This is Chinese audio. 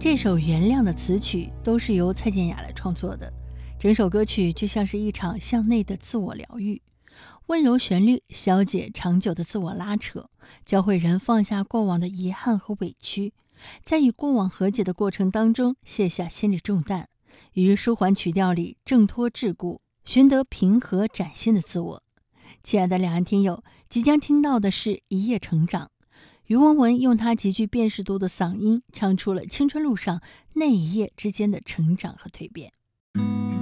这首《原谅》的词曲都是由蔡健雅来创作的，整首歌曲就像是一场向内的自我疗愈，温柔旋律消解长久的自我拉扯，教会人放下过往的遗憾和委屈，在与过往和解的过程当中卸下心理重担，于舒缓曲调里挣脱桎梏，寻得平和崭新的自我。亲爱的两岸听友，即将听到的是一夜成长，于文文用她极具辨识度的嗓音唱出了青春路上那一夜之间的成长和蜕变。